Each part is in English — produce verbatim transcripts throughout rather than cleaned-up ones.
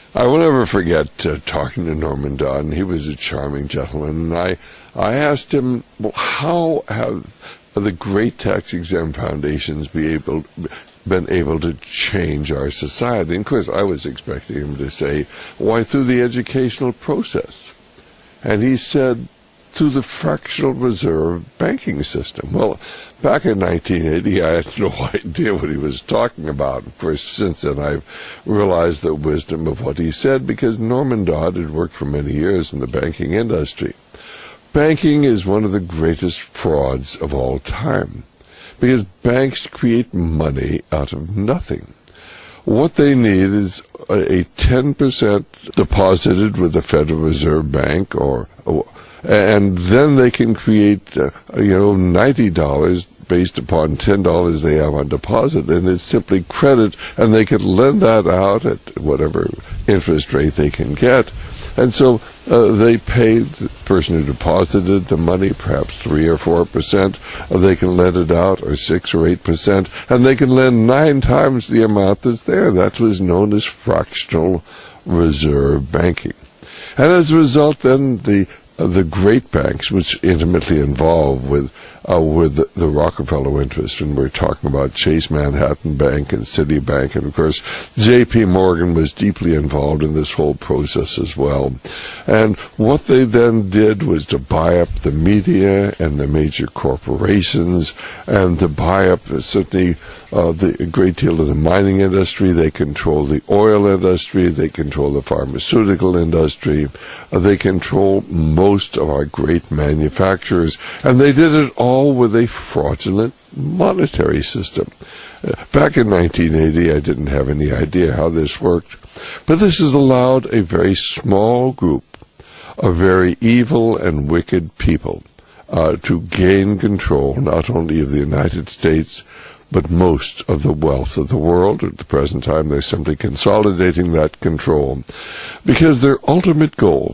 I will never forget uh, talking to Norman Dodd, and he was a charming gentleman, and I, I asked him, well, how have the great tax-exempt foundations be able, been able to change our society? And of course, I was expecting him to say, why, through the educational process. And he said, through the fractional reserve banking system. Well, back in nineteen eighty, I had no idea what he was talking about. Of course, since then, I've realized the wisdom of what he said, because Norman Dodd had worked for many years in the banking industry. Banking is one of the greatest frauds of all time, because banks create money out of nothing. What they need is a ten percent deposited with the Federal Reserve Bank, or, or and then they can create, uh, you know, ninety dollars based upon ten dollars they have on deposit, and it's simply credit, and they can lend that out at whatever interest rate they can get. And so uh, they pay the person who deposited the money perhaps three or four percent. Uh, they can lend it out, or six or eight percent, and they can lend nine times the amount that's there. That was known as fractional reserve banking. And as a result, then the uh, the great banks, which intimately involved with uh, with the, the Rockefeller interest, and we're talking about Chase Manhattan Bank and Citibank, and of course J P Morgan was deeply involved in this whole process as well. And what they then did was to buy up the media and the major corporations, and to buy up uh, certainly uh, the, a great deal of the mining industry. They control the oil industry, they control the pharmaceutical industry, uh, they control most of our great manufacturers, and they did it all with a fraudulent monetary system. Uh, back in nineteen eighty, I didn't have any idea how this worked, but this has allowed a very small group of very evil and wicked people uh, to gain control not only of the United States, but most of the wealth of the world. At the present time, they're simply consolidating that control, because their ultimate goal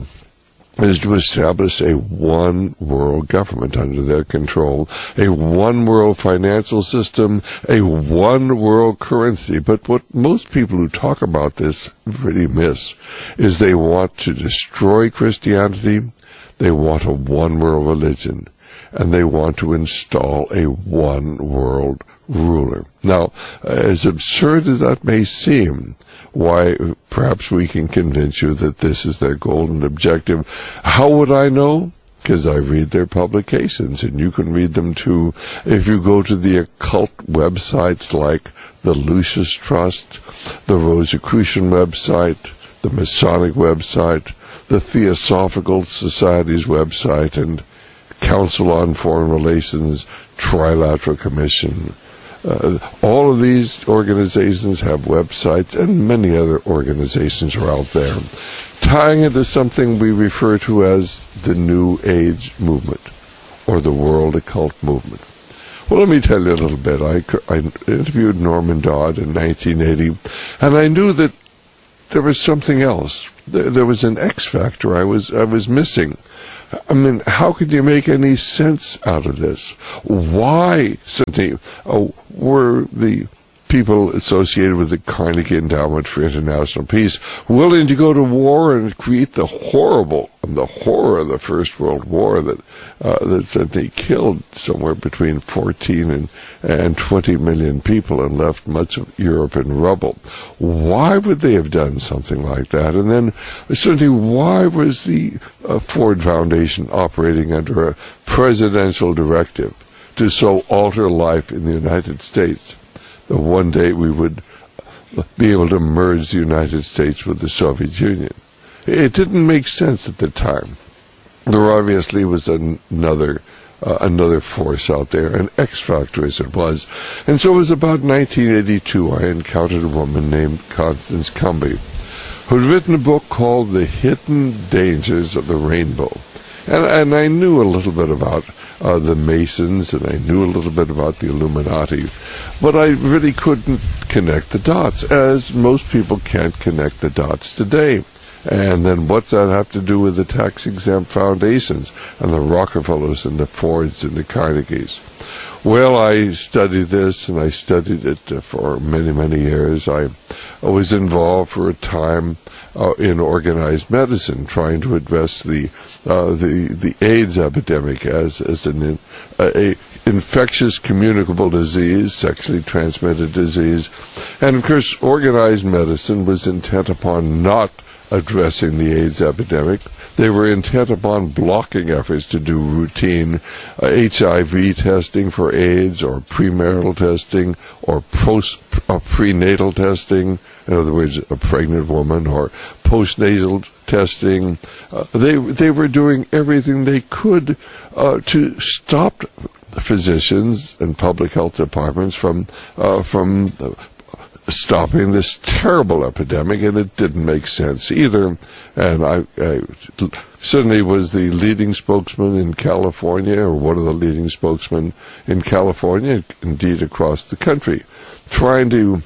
is to establish a one-world government under their control, a one-world financial system, a one-world currency. But what most people who talk about this really miss is they want to destroy Christianity, they want a one-world religion, and they want to install a one-world ruler. Now, as absurd as that may seem, why, perhaps we can convince you that this is their golden objective. How would I know? Because I read their publications, and you can read them too if you go to the occult websites like the Lucis Trust, the Rosicrucian website, the Masonic website, the Theosophical Society's website, and Council on Foreign Relations, Trilateral Commission. Uh, all of these organizations have websites, and many other organizations are out there, tying it to something we refer to as the New Age movement, or the World Occult Movement. Well, let me tell you a little bit. I, I interviewed Norman Dodd in nineteen eighty, and I knew that there was something else. There, there was an X factor I was I was missing. I mean, how could you make any sense out of this? Why, certainly, oh, were the people associated with the Carnegie Endowment for International Peace willing to go to war and create the horrible and the horror of the First World War that uh, that said they killed somewhere between fourteen and, and twenty million people and left much of Europe in rubble? Why would they have done something like that? And then certainly, why was the uh, Ford Foundation operating under a presidential directive to so alter life in the United States that one day we would be able to merge the United States with the Soviet Union? It didn't make sense at the time. There obviously was an, another uh, another force out there, an X factor as it was. And so it was about nineteen eighty-two I encountered a woman named Constance Cumby, who'd written a book called The Hidden Dangers of the Rainbow. And, and I knew a little bit about uh, the Masons, and I knew a little bit about the Illuminati, but I really couldn't connect the dots, as most people can't connect the dots today. And then what's that have to do with the tax-exempt foundations and the Rockefellers and the Fords and the Carnegies? Well, I studied this, and I studied it for many, many years. I was involved for a time uh, in organized medicine, trying to address the uh, the the AIDS epidemic as as an a, a infectious communicable disease, sexually transmitted disease, and of course, organized medicine was intent upon not addressing the AIDS epidemic. They were intent upon blocking efforts to do routine uh, H I V testing for AIDS, or premarital testing, or pros, uh, prenatal testing, in other words, a pregnant woman, or postnatal testing. Uh, they they were doing everything they could uh, to stop physicians and public health departments from uh, from uh, stopping this terrible epidemic, and it didn't make sense either. And I, I certainly was the leading spokesman in California, or one of the leading spokesmen in California, indeed across the country, trying to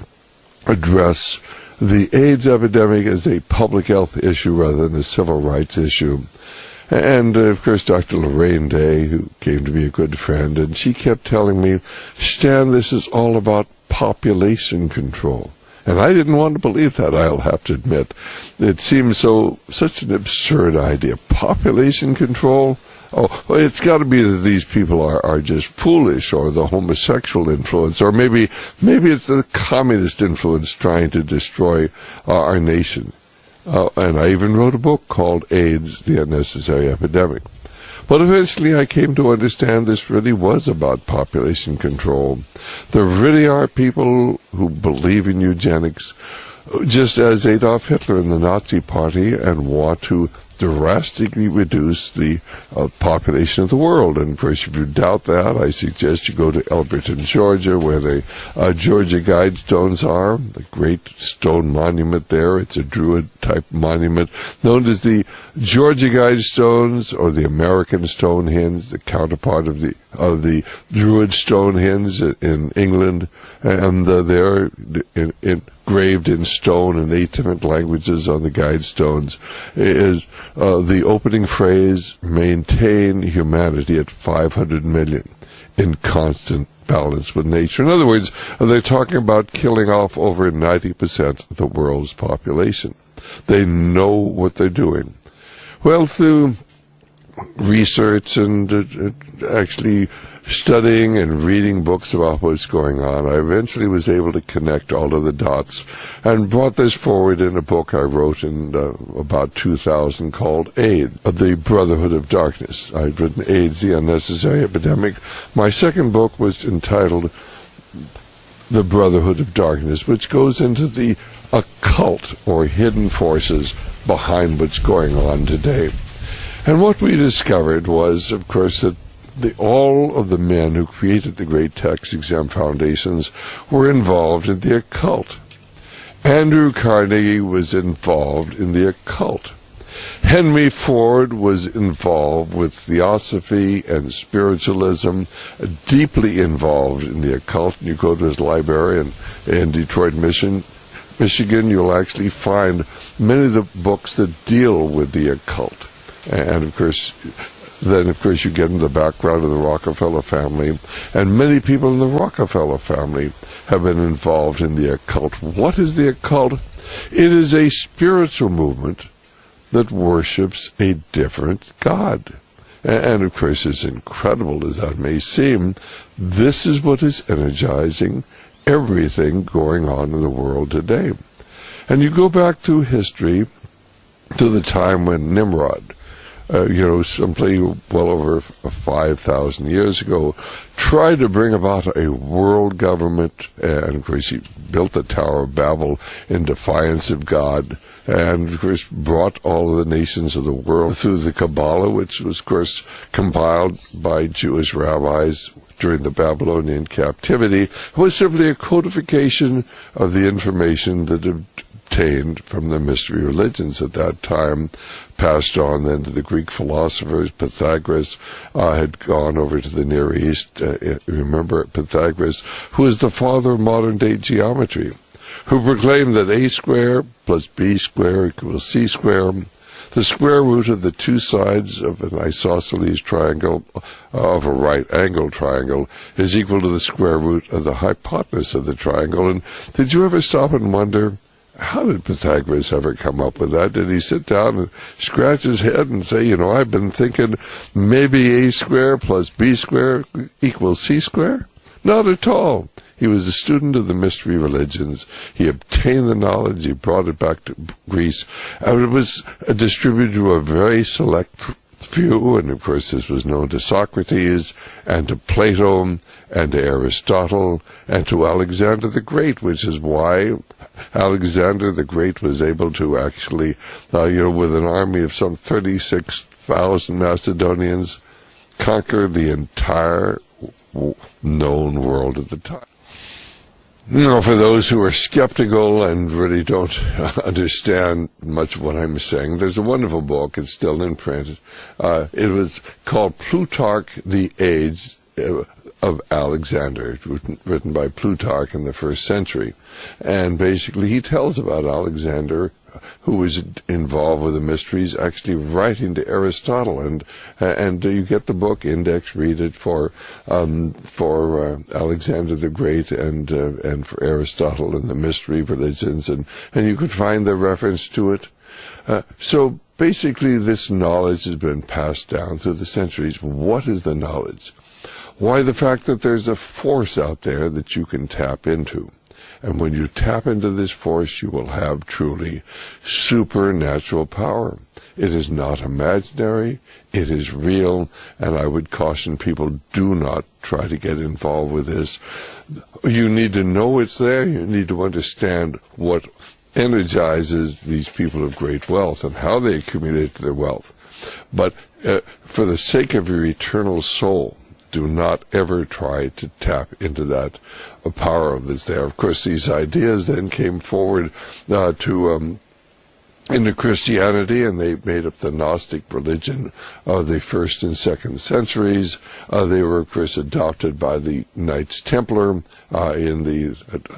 address the AIDS epidemic as a public health issue rather than a civil rights issue. And, uh, of course, Doctor Lorraine Day, who came to be a good friend, and she kept telling me, Stan, this is all about population control. And I didn't want to believe that, I'll have to admit. It seemed so such an absurd idea. Population control? Oh, well, it's got to be that these people are, are just foolish, or the homosexual influence, or maybe maybe it's the communist influence trying to destroy uh, our nation. Uh, and I even wrote a book called AIDS, the Unnecessary Epidemic. But eventually I came to understand this really was about population control. There really are people who believe in eugenics, just as Adolf Hitler and the Nazi Party, and want to drastically reduce the uh, population of the world. And of course, if you doubt that, I suggest you go to Elberton, Georgia, where the uh, Georgia Guidestones are, the great stone monument there. It's a Druid-type monument known as the Georgia Guidestones, or the American Stonehenge, the counterpart of the of the Druid Stonehenge in England, and uh, they're in, in engraved in stone in eight different languages on the Guidestones, is uh, the opening phrase, maintain humanity at five hundred million in constant balance with nature. In other words, they're talking about killing off over ninety percent of the world's population. They know what they're doing. Well, through research and uh, actually studying and reading books about what's going on, I eventually was able to connect all of the dots and brought this forward in a book I wrote in uh, about two thousand called AIDS, The Brotherhood of Darkness. I'd written AIDS, the Unnecessary Epidemic. My second book was entitled The Brotherhood of Darkness, which goes into the occult or hidden forces behind what's going on today. And what we discovered was, of course, that The, all of the men who created the great tax-exempt foundations were involved in the occult. Andrew Carnegie was involved in the occult. Henry Ford was involved with theosophy and spiritualism, deeply involved in the occult. You go to his library in, in Detroit, Michigan, Michigan, you'll actually find many of the books that deal with the occult. And, of course, then, of course, you get into the background of the Rockefeller family, and many people in the Rockefeller family have been involved in the occult. What is the occult? It is a spiritual movement that worships a different God. And, of course, as incredible as that may seem, this is what is energizing everything going on in the world today. And you go back through history to the time when Nimrod, Uh, you know, simply well over five thousand years ago, tried to bring about a world government, and of course he built the Tower of Babel in defiance of God, and of course brought all of the nations of the world through the Kabbalah, which was of course compiled by Jewish rabbis during the Babylonian captivity. It was simply a codification of the information that had obtained from the mystery religions at that time, passed on then to the Greek philosophers. Pythagoras uh, had gone over to the Near East. Uh, remember Pythagoras, who is the father of modern-day geometry, who proclaimed that a square plus b square equals c square. The square root of the two sides of an isosceles triangle, uh, of a right angle triangle, is equal to the square root of the hypotenuse of the triangle. And did you ever stop and wonder, how did Pythagoras ever come up with that? Did he sit down and scratch his head and say, you know, I've been thinking maybe a square plus b square equals c square? Not at all. He was a student of the mystery religions. He obtained the knowledge. He brought it back to Greece. And it was distributed to a very select few. And, of course, this was known to Socrates and to Plato and to Aristotle and to Alexander the Great, which is why Alexander the Great was able to actually, uh, you know, with an army of some thirty-six thousand Macedonians, conquer the entire known world at the time. Now, for those who are skeptical and really don't understand much of what I'm saying, there's a wonderful book. It's still in print. Uh, it was called Plutarch, the Age of Alexander, written, written by Plutarch in the first century. And basically he tells about Alexander, who was involved with the mysteries, actually writing to Aristotle. And and you get the book, index, read it for um, for uh, Alexander the Great and uh, and for Aristotle and the mystery religions, and, and you could find the reference to it. Uh, so basically this knowledge has been passed down through the centuries. What is the knowledge? Why, the fact that there's a force out there that you can tap into. And when you tap into this force, you will have truly supernatural power. It is not imaginary, it is real, and I would caution people, do not try to get involved with this. You need to know it's there, you need to understand what energizes these people of great wealth and how they accumulate their wealth. But uh, for the sake of your eternal soul, do not ever try to tap into that uh, power that's there. Of course, these ideas then came forward uh, to um, into Christianity, and they made up the Gnostic religion of the first and second centuries. Uh, they were, of course, adopted by the Knights Templar uh, in the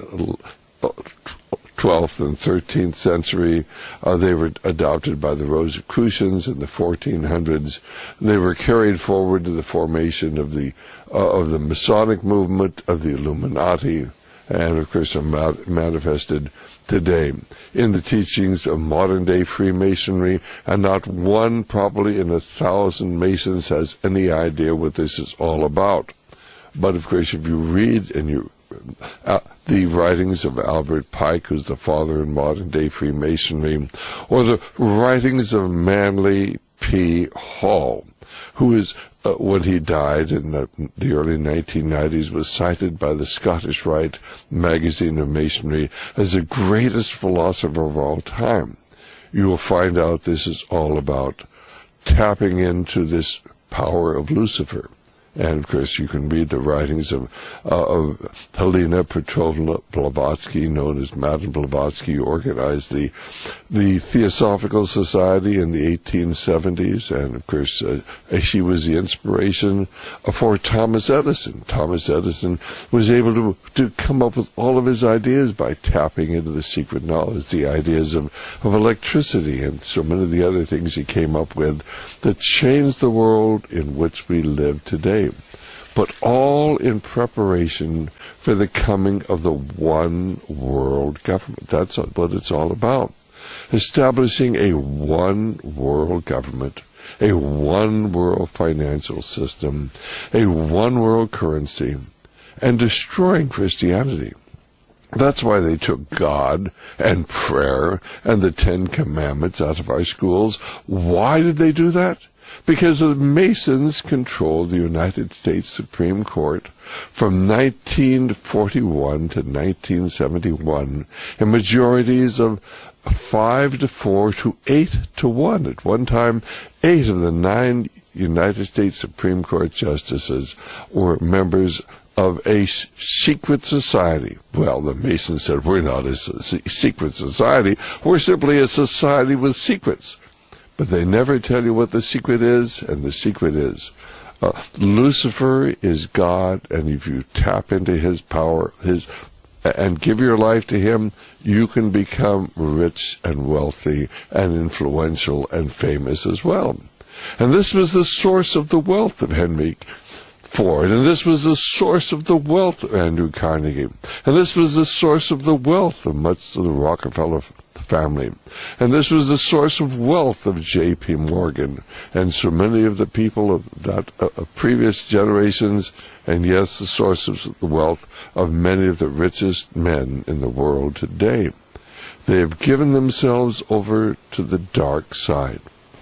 uh, twelfth and thirteenth century. Uh, they were adopted by the Rosicrucians in the fourteen hundreds. They were carried forward to the formation of the uh, of the Masonic movement, of the Illuminati, and of course are ma- manifested today in the teachings of modern-day Freemasonry. And not one, probably in a thousand Masons, has any idea what this is all about. But of course, if you read and you Uh, the writings of Albert Pike, who's the father in modern-day Freemasonry, or the writings of Manly P. Hall, who is, uh, when he died in the, the early nineteen nineties, was cited by the Scottish Rite magazine of Masonry as the greatest philosopher of all time. You will find out this is all about tapping into this power of Lucifer. And, of course, you can read the writings of, uh, of Helena Petrovna Blavatsky, known as Madame Blavatsky, who organized the the Theosophical Society in the eighteen seventies. And, of course, uh, she was the inspiration for Thomas Edison. Thomas Edison was able to, to come up with all of his ideas by tapping into the secret knowledge, the ideas of, of electricity and so many of the other things he came up with that changed the world in which we live today. But all in preparation for the coming of the one world government. That's what it's all about. Establishing a one world government, a one world financial system, a one world currency, and destroying Christianity. That's why they took God and prayer and the Ten Commandments out of our schools. Why did they do that? Because the Masons controlled the United States Supreme Court from nineteen forty-one to nineteen seventy-one in majorities of five to four to eight to one. At one time, eight of the nine United States Supreme Court justices were members of a secret society. Well, the Masons said, we're not a secret society, we're simply a society with secrets. But they never tell you what the secret is, and the secret is uh, Lucifer is God, and if you tap into his power, his and give your life to Him, you can become rich and wealthy and influential and famous as well. And this was the source of the wealth of Henry Ford, and this was the source of the wealth of Andrew Carnegie, and this was the source of the wealth of much of the Rockefeller family, and this was the source of wealth of J P Morgan, and so many of the people of that uh, of previous generations, and yes, the source of the wealth of many of the richest men in the world today. They have given themselves over to the dark side.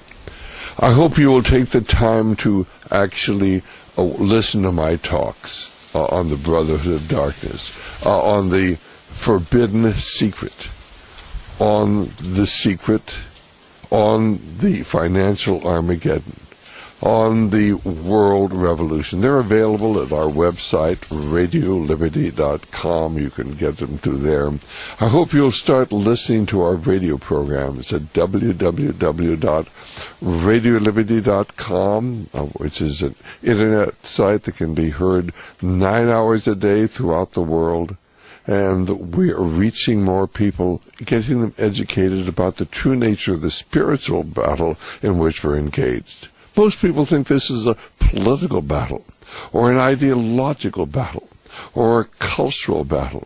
I hope you will take the time to actually uh, listen to my talks uh, on the Brotherhood of Darkness, uh, on the Forbidden Secret, on the secret, on the financial Armageddon, on the world revolution. They're available at our website, radio liberty dot com. You can get them through there. I hope you'll start listening to our radio programs at w w w dot radio liberty dot com, which is an internet site that can be heard nine hours a day throughout the world. And we are reaching more people, getting them educated about the true nature of the spiritual battle in which we're engaged. Most people think this is a political battle, or an ideological battle, or a cultural battle,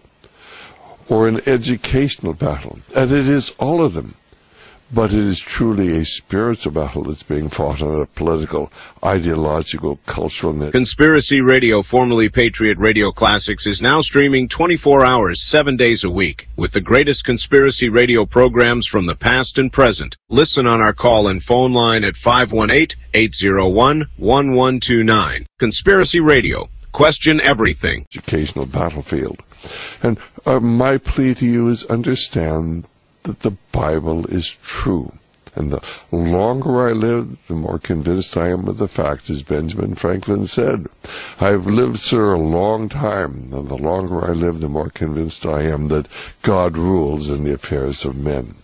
or an educational battle. And it is all of them. But it is truly a spiritual battle that's being fought on a political, ideological, cultural net. Conspiracy Radio, formerly Patriot Radio Classics, is now streaming twenty-four hours, seven days a week, with the greatest conspiracy radio programs from the past and present. Listen on our call and phone line at five one eight, eight zero one, one one two nine. Conspiracy Radio. Question everything. Educational battlefield. And uh, my plea to you is understand that the Bible is true. And the longer I live, the more convinced I am of the fact, as Benjamin Franklin said. I've lived, sir, a long time, and the longer I live, the more convinced I am that God rules in the affairs of men.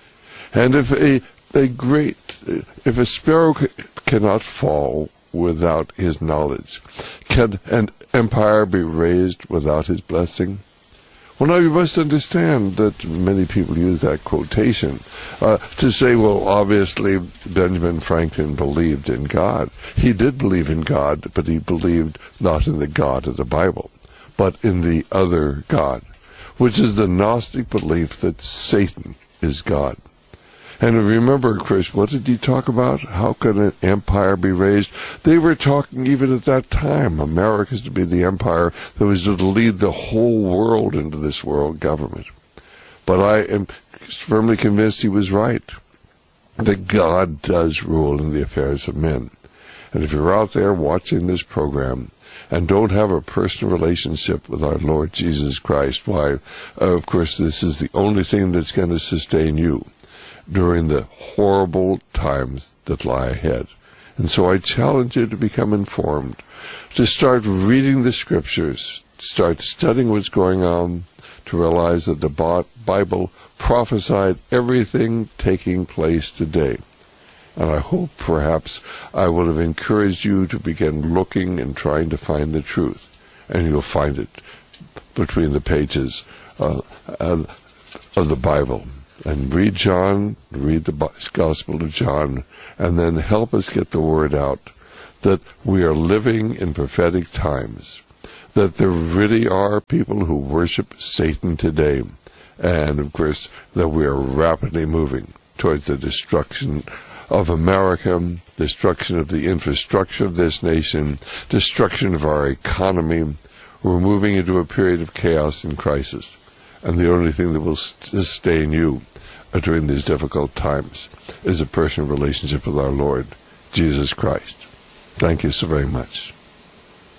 And if a, a great, if a sparrow cannot fall without his knowledge, can an empire be raised without his blessing? Well, now you must understand that many people use that quotation uh, to say, well, obviously Benjamin Franklin believed in God. He did believe in God, but he believed not in the God of the Bible, but in the other God, which is the Gnostic belief that Satan is God. And remember, Chris, what did he talk about? How could an empire be raised? They were talking even at that time, America's to be the empire that was to lead the whole world into this world government. But I am firmly convinced he was right, that God does rule in the affairs of men. And if you're out there watching this program and don't have a personal relationship with our Lord Jesus Christ, why, uh, of course, this is the only thing that's going to sustain you during the horrible times that lie ahead. And so I challenge you to become informed, to start reading the Scriptures, start studying what's going on, to realize that the Bible prophesied everything taking place today. And I hope perhaps I will have encouraged you to begin looking and trying to find the truth. And you'll find it between the pages uh, uh, of the Bible. And read John, read the Gospel of John, and then help us get the word out that we are living in prophetic times, that there really are people who worship Satan today, and of course that we are rapidly moving towards the destruction of America, destruction of the infrastructure of this nation, destruction of our economy. We're moving into a period of chaos and crisis. And the only thing that will sustain you during these difficult times is a personal relationship with our Lord Jesus Christ. Thank you so very much.